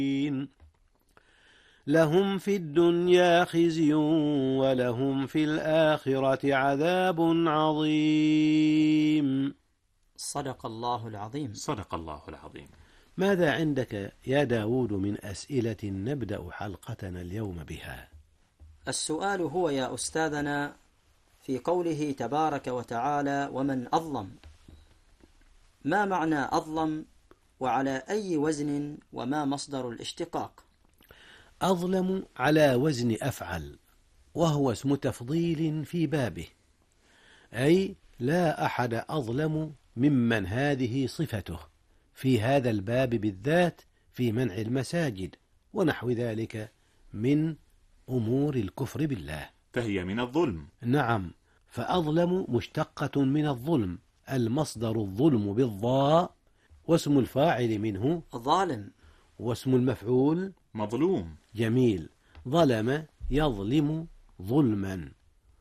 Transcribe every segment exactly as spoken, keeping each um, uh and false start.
لهم في الدنيا خزي ولهم في الآخرة عذاب عظيم. صدق الله العظيم. صدق الله العظيم. ماذا عندك يا داود من أسئلة نبدأ حلقتنا اليوم بها؟ السؤال هو يا أستاذنا في قوله تبارك وتعالى ومن أظلم، ما معنى أظلم وعلى أي وزن وما مصدر الاشتقاق؟ أظلم على وزن أفعل، وهو اسم تفضيل في بابه، أي لا أحد أظلم ممن هذه صفته في هذا الباب بالذات في منع المساجد ونحو ذلك من أمور الكفر بالله، فهي من الظلم. نعم، فأظلم مشتقة من الظلم، المصدر الظلم بالضاء، واسم الفاعل منه ظالم، واسم المفعول مظلوم. جميل، ظلم يظلم ظلما.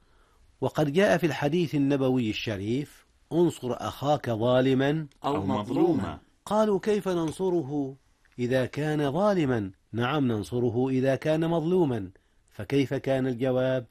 وقد جاء في الحديث النبوي الشريف انصر أخاك ظالما أو, أو مظلوما. مظلوما. قالوا كيف ننصره إذا كان ظالما؟ نعم، ننصره إذا كان مظلوما. فكيف كان الجواب؟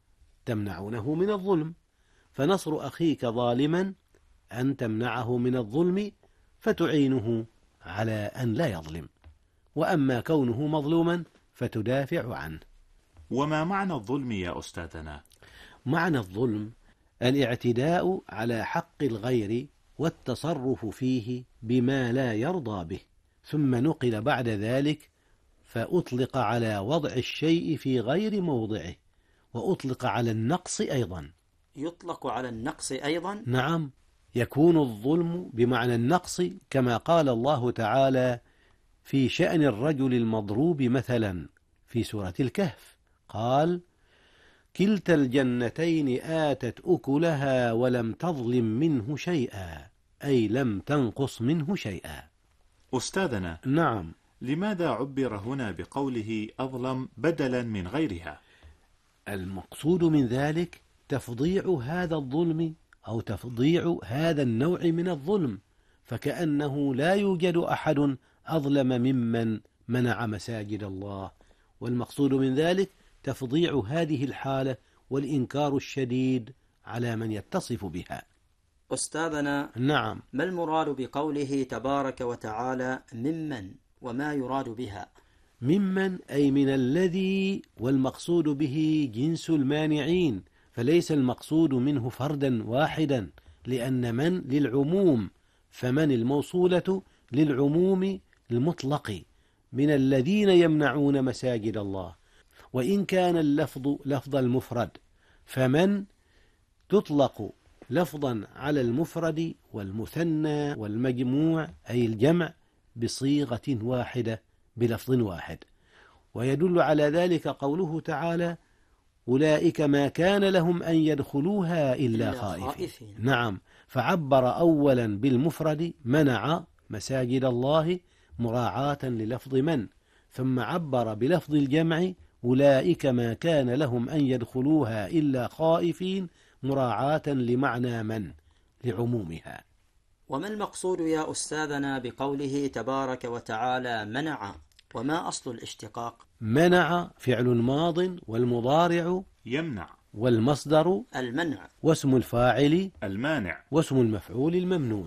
تمنعونه من الظلم، فنصر أخيك ظالما أن تمنعه من الظلم فتعينه على أن لا يظلم، وأما كونه مظلوما فتدافع عنه. وما معنى الظلم يا أستاذنا؟ معنى الظلم الاعتداء على حق الغير والتصرف فيه بما لا يرضى به، ثم نقل بعد ذلك فأطلق على وضع الشيء في غير موضعه، وأطلق على النقص أيضا. يطلق على النقص أيضا؟ نعم، يكون الظلم بمعنى النقص، كما قال الله تعالى في شأن الرجل المضروب مثلا في سورة الكهف، قال كلتا الجنتين آتت أكلها ولم تظلم منه شيئا، أي لم تنقص منه شيئا. أستاذنا، نعم، لماذا عبر هنا بقوله أظلم بدلا من غيرها؟ المقصود من ذلك تفضيع هذا الظلم أو تفضيع هذا النوع من الظلم، فكأنه لا يوجد أحد أظلم ممن منع مساجد الله، والمقصود من ذلك تفضيع هذه الحالة والإنكار الشديد على من يتصف بها. أستاذنا، نعم، ما المراد بقوله تبارك وتعالى ممن، وما يراد بها؟ ممن أي من الذي، والمقصود به جنس المانعين، فليس المقصود منه فردا واحدا، لأن من للعموم، فمن الموصولة للعموم المطلق من الذين يمنعون مساجد الله. وإن كان اللفظ لفظ المفرد، فمن تطلق لفظا على المفرد والمثنى والمجموع أي الجمع بصيغة واحدة بلفظ واحد. ويدل على ذلك قوله تعالى أولئك ما كان لهم أن يدخلوها إلا, إلا خائفين. خائفين نعم، فعبر أولا بالمفرد منع مساجد الله مراعاة للفظ من، ثم عبر بلفظ الجمع أولئك ما كان لهم أن يدخلوها إلا خائفين مراعاة لمعنى من لعمومها. وما المقصود يا أستاذنا بقوله تبارك وتعالى منع، وما أصل الاشتقاق؟ منع فعل ماض، والمضارع يمنع، والمصدر المنع، واسم الفاعل المانع، واسم المفعول الممنوع.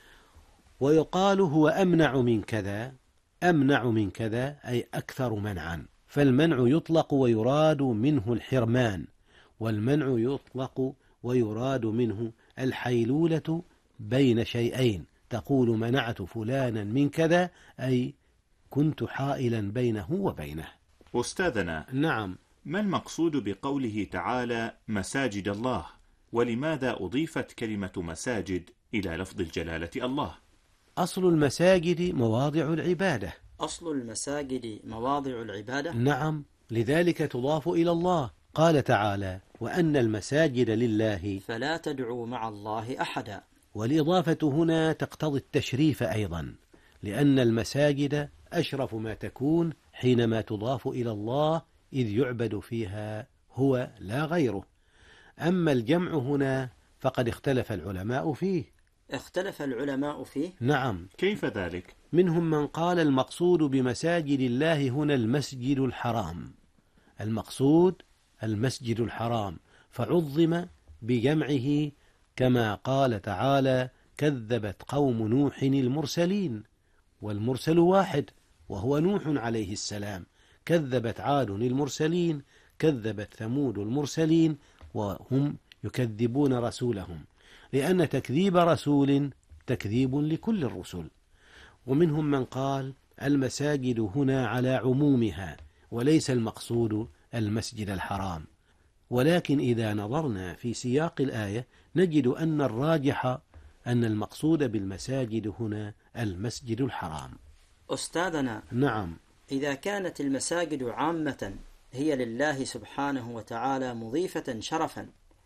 ويقال هو أمنع من كذا، أمنع من كذا أي أكثر منعا، فالمنع يطلق ويراد منه الحرمان، والمنع يطلق ويراد منه الحيلولة بين شيئين، تقول منعت فلانا من كذا أي كنت حائلا بينه وبينه. أستاذنا، نعم، ما المقصود بقوله تعالى مساجد الله، ولماذا أضيفت كلمة مساجد إلى لفظ الجلالة الله؟ أصل المساجد مواضع العبادة. أصل المساجد مواضع العبادة؟ نعم، لذلك تضاف إلى الله، قال تعالى وأن المساجد لله فلا تدعوا مع الله أحدا. والإضافة هنا تقتضي التشريف أيضا، لأن المساجد أشرف ما تكون حينما تضاف إلى الله، إذ يعبد فيها هو لا غيره. أما الجمع هنا فقد اختلف العلماء فيه. اختلف العلماء فيه؟ نعم. كيف ذلك؟ منهم من قال المقصود بمساجد الله هنا المسجد الحرام، المقصود المسجد الحرام، فعظم بجمعه كما قال تعالى: كذبت قوم نوح المرسلين، والمرسل واحد وهو نوح عليه السلام. كذبت عاد المرسلين، كذبت ثمود المرسلين، وهم يكذبون رسولهم، لأن تكذيب رسول تكذيب لكل الرسل. ومنهم من قال المساجد هنا على عمومها وليس المقصود المسجد الحرام، ولكن إذا نظرنا في سياق الآية نجد أن الراجح أن المقصود بالمساجد هنا المسجد الحرام. أستاذنا، نعم، إذا كانت المساجد عامة هي لله سبحانه وتعالى مضيفة شرفا،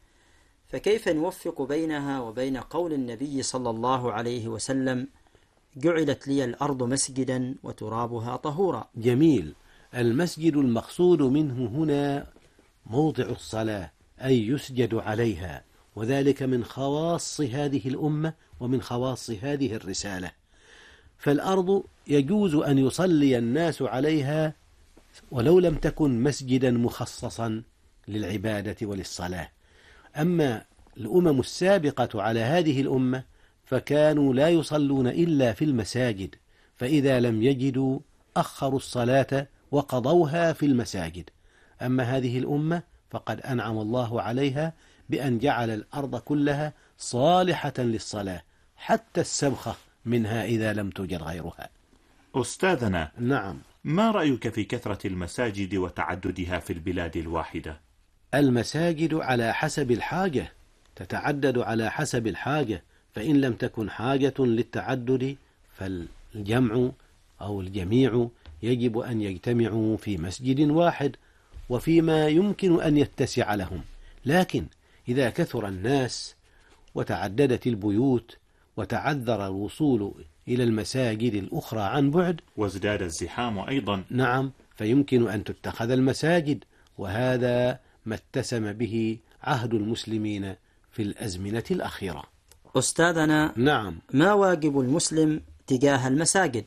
فكيف نوفق بينها وبين قول النبي صلى الله عليه وسلم: جعلت لي الأرض مسجدا وترابها طهورا؟ جميل. المسجد المقصود منه هنا موضع الصلاة، أي يسجد عليها، وذلك من خواص هذه الأمة ومن خواص هذه الرسالة. فالأرض يجوز أن يصلي الناس عليها ولو لم تكن مسجدا مخصصا للعبادة وللصلاة. أما الأمم السابقة على هذه الأمة فكانوا لا يصلون إلا في المساجد، فإذا لم يجدوا أخروا الصلاة وقضوها في المساجد. أما هذه الأمة فقد أنعم الله عليها بأن جعل الأرض كلها صالحة للصلاة، حتى السبخة منها إذا لم توجد غيرها. أستاذنا، نعم، ما رأيك في كثرة المساجد وتعددها في البلاد الواحدة؟ المساجد على حسب الحاجة، تتعدد على حسب الحاجة، فإن لم تكن حاجة للتعدد فالجمع أو الجميع يجب أن يجتمعوا في مسجد واحد وفيما يمكن أن يتسع لهم. لكن إذا كثر الناس وتعددت البيوت وتعذر الوصول إلى المساجد الأخرى عن بعد وازداد الزحام أيضا، نعم، فيمكن أن تتخذ المساجد، وهذا ما اتسم به عهد المسلمين في الأزمنة الأخيرة. أستاذنا، نعم، ما واجب المسلم تجاه المساجد؟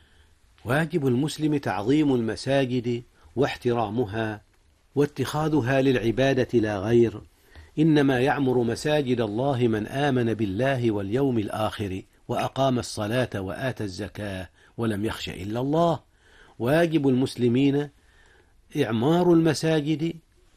واجب المسلم تعظيم المساجد واحترامها واتخاذها للعبادة لا غير. إنما يعمر مساجد الله من آمن بالله واليوم الآخر وأقام الصلاة وآتى الزكاة ولم يخش إلا الله. واجب المسلمين إعمار المساجد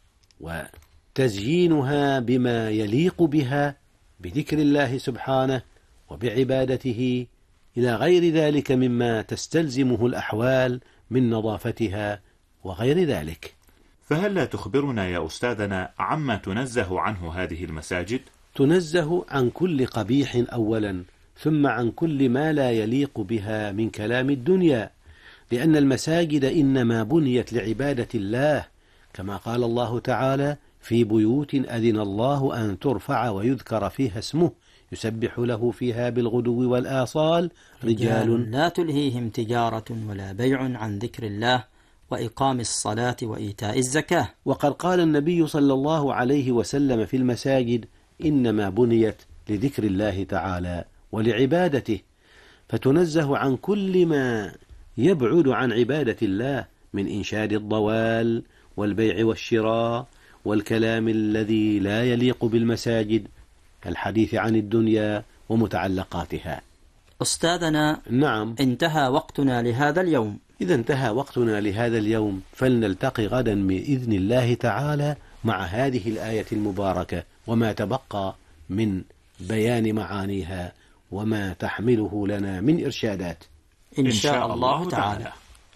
وتزيينها بما يليق بها بذكر الله سبحانه وبعبادته إلى غير ذلك مما تستلزمه الأحوال من نظافتها وغير ذلك. فهل لا تخبرنا يا أستاذنا عما تنزه عنه هذه المساجد؟ تنزه عن كل قبيح أولا، ثم عن كل ما لا يليق بها من كلام الدنيا، لأن المساجد إنما بنيت لعبادة الله، كما قال الله تعالى: في بيوت أذن الله أن ترفع ويذكر فيها اسمه يسبح له فيها بالغدو والآصال رجال لا تلهيهم تجارة ولا بيع عن ذكر الله وإقام الصلاة وإيتاء الزكاة. وقد قال النبي صلى الله عليه وسلم في المساجد: إنما بنيت لذكر الله تعالى ولعبادته، فتنزه عن كل ما يبعد عن عبادة الله من إنشاد الضوال والبيع والشراء والكلام الذي لا يليق بالمساجد، الحديث عن الدنيا ومتعلقاتها. أستاذنا، نعم، انتهى وقتنا لهذا اليوم. إذا انتهى وقتنا لهذا اليوم، فلنلتقي غدا بإذن الله تعالى مع هذه الآية المباركة وما تبقى من بيان معانيها وما تحمله لنا من إرشادات إن شاء الله تعالى.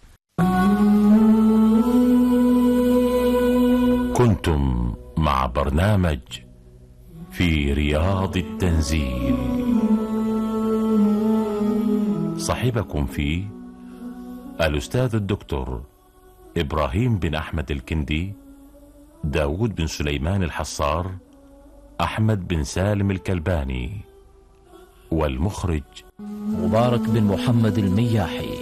كنتم مع برنامج في رياض التنزيل، صاحبكم فيه الأستاذ الدكتور إبراهيم بن أحمد الكندي، داود بن سليمان الحصار، أحمد بن سالم الكلباني، والمخرج مبارك بن محمد المياحي.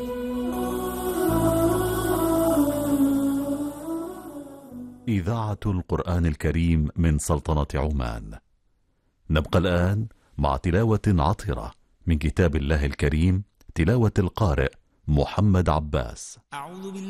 إذاعة القرآن الكريم من سلطنة عمان. نبقى الآن مع تلاوة عطرة من كتاب الله الكريم، تلاوة القارئ محمد عباس.